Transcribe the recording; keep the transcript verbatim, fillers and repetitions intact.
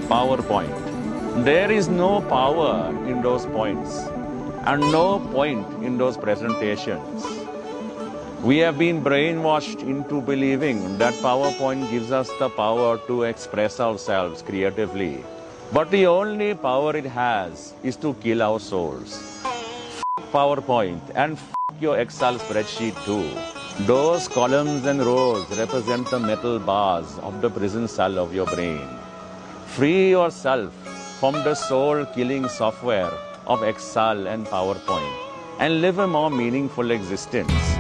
PowerPoint. There is no power in those points and no point in those presentations. We have been brainwashed into believing that PowerPoint gives us the power to express ourselves creatively. But the only power it has is to kill our souls. F PowerPoint and f your Excel spreadsheet too. Those columns and rows represent the metal bars of the prison cell of your brain. Free yourself from the soul-killing software of Excel and PowerPoint and live a more meaningful existence.